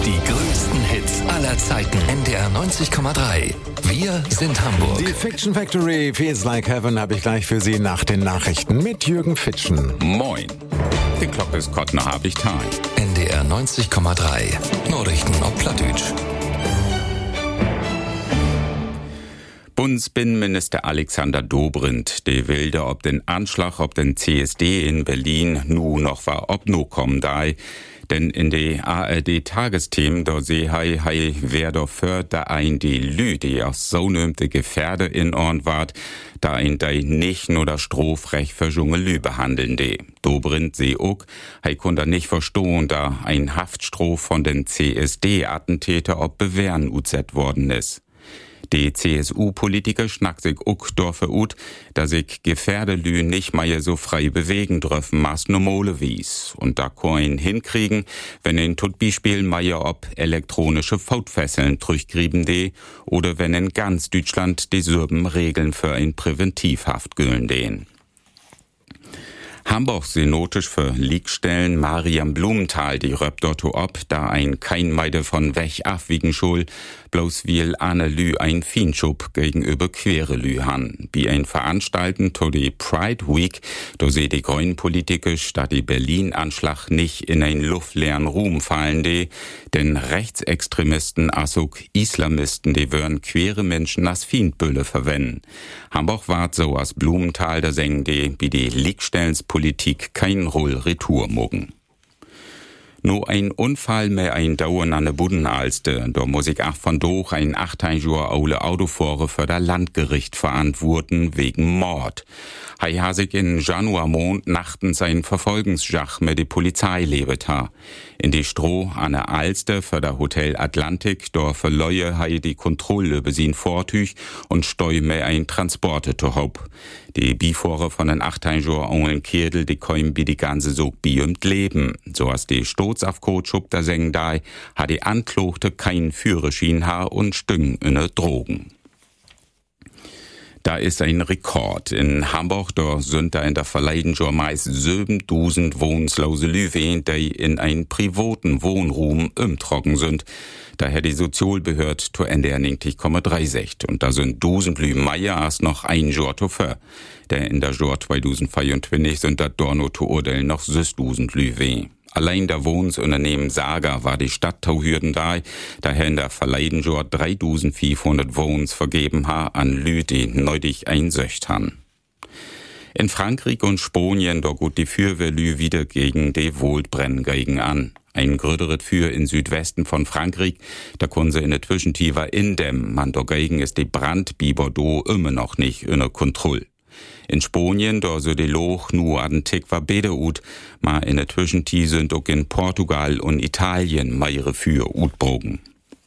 Die größten Hits aller Zeiten. NDR 90,3. Wir sind Hamburg. Die Fiction Factory Feels Like Heaven habe ich gleich für Sie nach den Nachrichten mit Jürgen Fitschen. Moin. Die Glocke ist Gott noch hab ich Time. NDR 90,3. Nachrichten auf Plattdeutsch. Bundesbinnenminister Alexander Dobrindt, der will da ob den Anschlag auf den CSD in Berlin nu noch war ob no kommen dai. Denn in de ARD-Tagesthemen, da seh hei wer da für da ein die Lü, die aus so nömte Gefährde in Orn ward, da ein dei nicht nur das Strohfrech für junge Lü behandeln de. Dobrindt seh ook, hei kun da nicht verstohn, da ein Haftstroh von den CSD-Attentäter ob Bewähren uzet worden is. Die CSU-Politiker schnackt sich ook dorfe ut, da sich Gefährdelü nicht mehr so frei bewegen dürfen, maß normale wies. Und da kann hinkriegen, wenn in tut Beispiel mehr ob elektronische Fautfesseln durchgrieben de, oder wenn in ganz Deutschland dieselben Regeln für ein Präventivhaft güllen den. Hamburg synotisch für Liegstellen Mariam Blumenthal, die röpt dort ob, da ein kein Meide von weg afwiegen schul, bloß will Anne Lü ein Fienschub gegenüber quere Lü han. Wie ein Veranstalten to die Pride Week, do seh die grünen Politiker statt die Berlin-Anschlag nicht in ein luftleeren Ruhm fallen de, denn Rechtsextremisten asuk Islamisten, die würden quere Menschen als Fiendbülle verwenden. Hamburg ward so als Blumenthal, da sengen die, wie die Liegstellenspolitik kein Roll retour mogen. No ein Unfall mehr ein Dauern an der Buddenalste, da muss ich auch von doch ein 18 Jahre aule Autofahrer für das Landgericht verantworten wegen Mord. Hei ha sich in Januarmond nachtens ein Verfolgungsjach mit die Polizei lebet ha. In die Stroh an der Alste für der Hotel Atlantik, da verleue hei die Kontrolle über sin Vortüch und steu mehr ein Transporte to hop. Die Bifahrer von den 18 Jahre alten Kirdel, die kommen wie die ganze Sog biemt leben. So als die Stoßaufcoach da sengen da, hat die Anklagte keinen Führerschein ha und stüng in ne Drogen. Da ist ein Rekord. In Hamburg, da sind da in der verleiden schon meist 7000 wohnslose Lüwen, die in einen privaten Wohnraum umtrocken sind. Daher die Sozialbehörde to NDR 90,3 und da sind 1000 Lü Meier als noch ein Jahr to für. Der in der Jahr 2024 sind da Dorno to urteilen noch 6000 Lüwen. Allein der Wohnungsunternehmen Saga war die Stadttauhürden da, daher in der verleiden Jahr 3500 Wohnungen vergeben ha an Lü, die neudig einsöcht han. In Frankreich und Spanien, da gut die Fürwehr wieder gegen die Wohlbrenngeigen an. Ein gröderet Für in Südwesten von Frankreich, da können sie in der Zwischentiefer indämmen, man dagegen ist die Brand bi Bordeaux immer noch nicht in der Kontrolle. In Spanien, da so die Loch nur an Tick war bede ut, ma in der Zwischentie sind auch in Portugal und Italien meire für utbogen.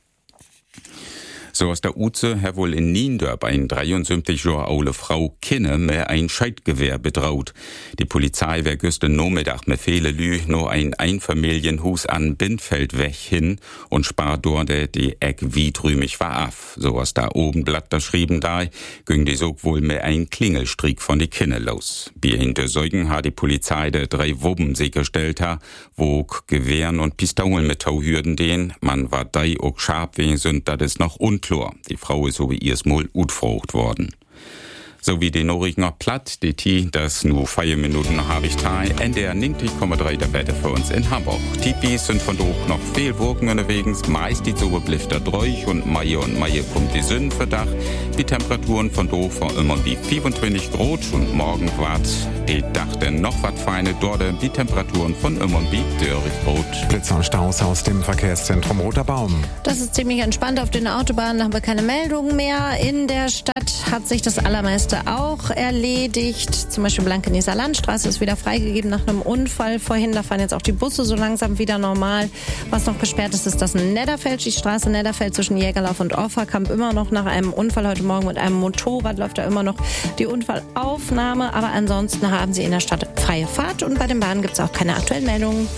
So aus der Uze, Herr wohl in Niendörp ein 73 Jahre alte Frau Kinne mehr ein Scheidgewehr betraut. Die Polizei wär gestern Nachmittag mit viele Lü nur ein Einfamilienhus an Bindfeldweg hin und spart dort die Eck wiedrümig war af. So was da oben Blatt da schrieben da, ging die Sog wohl mehr ein Klingelstrick von die Kinne los. Wie hinter Säugen hat die Polizei der 3 Wubben sichergestellt ha, wo Gewehren und Pistolen mit Tauhürden den, man war dei ook scharf wegen sind, das ist noch unklar. Die Frau ist so wie ihrs Mol utfrucht worden. So wie die Nachrichten noch platt, die das nur 4 Minuten noch habe ich teil. NDR 90,3 der Wette für uns in Hamburg. Tipis sind von doch noch viel Wolken unterwegs, meist die Sobe blifft da dreuch und Mai kommt die Sünden für Dach. Die Temperaturen von doch von immer wie 25 Grad und morgen wart die Dach denn noch wat feine, dort die Temperaturen von immer wie 30 Grad. Blitzer und Staus aus dem Verkehrszentrum Roter Baum. Das ist ziemlich entspannt. Auf den Autobahnen haben wir keine Meldungen mehr. In der Stadt hat sich das allermeiste auch erledigt. Zum Beispiel Blankeneser Landstraße ist wieder freigegeben nach einem Unfall vorhin. Da fahren jetzt auch die Busse so langsam wieder normal. Was noch gesperrt ist, ist das Nedderfeld. Die Straße Nedderfeld zwischen Jägerlauf und Offerkamp immer noch nach einem Unfall heute Morgen mit einem Motorrad läuft da immer noch die Unfallaufnahme. Aber ansonsten haben sie in der Stadt freie Fahrt und bei den Bahnen gibt es auch keine aktuellen Meldungen.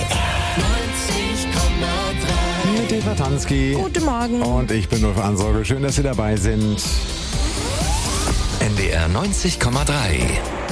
Mit Eva Tanski. Guten Morgen. Und ich bin Ulf Ansorge. Schön, dass Sie dabei sind. NDR 90,3.